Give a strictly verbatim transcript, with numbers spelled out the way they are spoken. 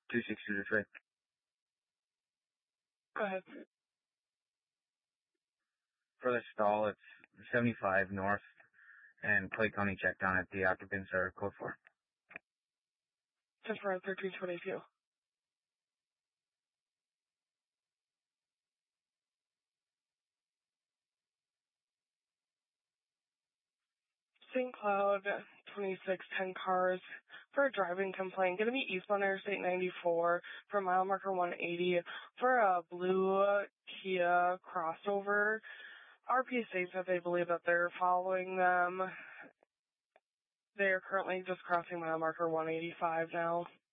two six two three. Go ahead. For the stall, it's seventy-five north, and Clay County checked on it. The occupants are code four. Just for thirteen twenty-two. Saint Cloud, twenty-six ten cars for a driving complaint. Going to be eastbound Interstate ninety-four for mile marker one eighty for a blue Kia crossover. R P A said they believe that they're following them. They are currently just crossing mile marker one eighty-five now.